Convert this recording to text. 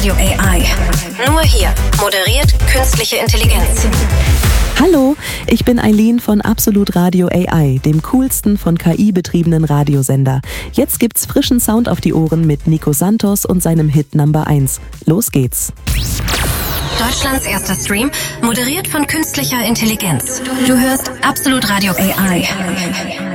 Radio AI. Nur hier. Moderiert künstliche Intelligenz. Hallo, ich bin Eileen von Absolut Radio AI, dem coolsten von KI betriebenen Radiosender. Jetzt gibt's frischen Sound auf die Ohren mit Nico Santos und seinem Hit Number 1. Los geht's. Deutschlands erster Stream, moderiert von künstlicher Intelligenz. Du hörst Absolut Radio AI.